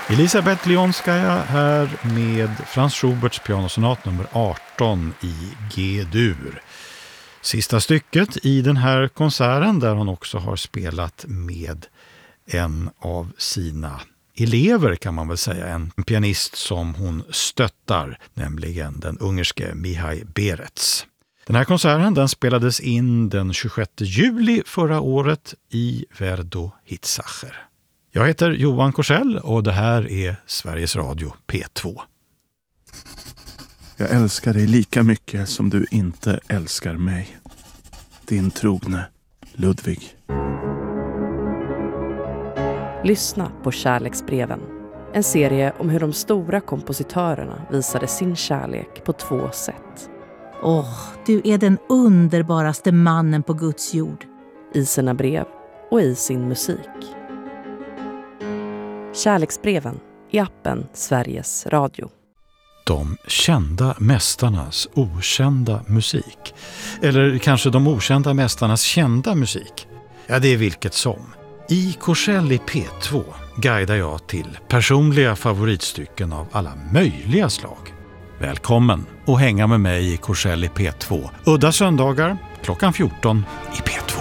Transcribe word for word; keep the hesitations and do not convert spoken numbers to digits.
Elisabeth Leonskaja här med Franz Schuberts pianosonat nummer arton i G-dur. Sista stycket i den här konserten där hon också har spelat med en av sina elever kan man väl säga. En pianist som hon stöttar, nämligen den ungerske Mihai Berets. Den här konserten den spelades in den tjugosjätte juli förra året i Verdo Hitzacher. Jag heter Johan Korsell och det här är Sveriges Radio P två. Jag älskar dig lika mycket som du inte älskar mig. Din trogne Ludvig. Lyssna på Kärleksbreven. En serie om hur de stora kompositörerna visade sin kärlek på två sätt. Åh, oh, du är den underbaraste mannen på Guds jord. I sina brev och i sin musik. Kärleksbreven i appen Sveriges Radio. De kända mästarnas okända musik. Eller kanske de okända mästarnas kända musik. Ja, det är vilket som. I Korsell i P två guidar jag till personliga favoritstycken av alla möjliga slag. Välkommen och hänga med mig i Korsell i P två. Udda söndagar klockan fjorton i P två.